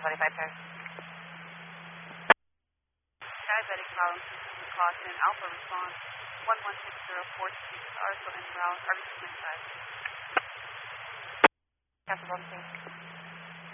25 pairs. Diabetic problems, caution, Alpha response, 116042, Arsenal en route, RBC 25. Castle Bone, please.